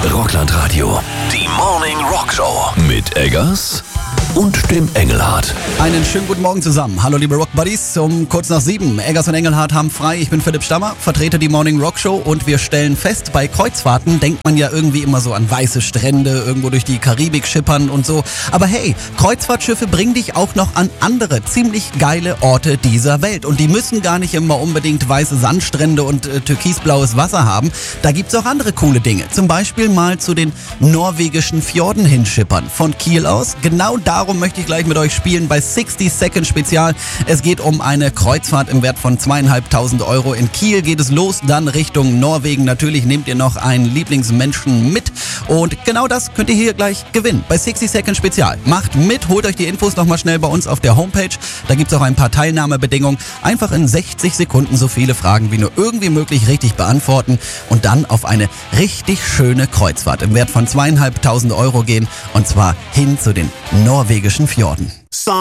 Rockland-Radio. Die Morning Rock Show. Mit Eggers und dem Engelhardt. Einen schönen guten Morgen zusammen. Hallo liebe Rock Buddies, um kurz nach 7. Eggers und Engelhardt haben frei. Ich bin Philipp Stammer, vertrete die Morning Rock Show und wir stellen fest, bei Kreuzfahrten denkt man ja irgendwie immer so an weiße Strände, irgendwo durch die Karibik schippern und so. Aber hey, Kreuzfahrtschiffe bringen dich auch noch an andere ziemlich geile Orte dieser Welt. Und die müssen gar nicht immer unbedingt weiße Sandstrände und türkisblaues Wasser haben. Da gibt's auch andere coole Dinge. Zum Beispiel mal zu den norwegischen Fjorden hinschippern. Von Kiel aus. Genau darum möchte ich gleich mit euch spielen bei 60 Second Spezial. Es geht um eine Kreuzfahrt im Wert von 2.500 Euro. In Kiel geht es los, dann Richtung Norwegen. Natürlich nehmt ihr noch einen Lieblingsmenschen mit. Und genau das könnt ihr hier gleich gewinnen bei 60 Second Spezial. Macht mit, holt euch die Infos nochmal schnell bei uns auf der Homepage. Da gibt es auch ein paar Teilnahmebedingungen. Einfach in 60 Sekunden so viele Fragen wie nur irgendwie möglich richtig beantworten und dann auf eine richtig schöne Kreuzfahrt im Wert von 2.500 Euro gehen. Und zwar hin zu den norwegischen Fjorden.